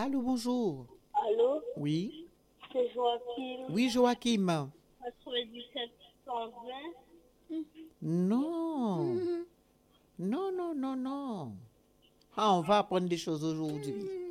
Allô, bonjour. Allô, Oui. c'est Joachim, Oui, Joachim. 97 120. Non. Non, non, non, non. Ah, on va apprendre des choses aujourd'hui.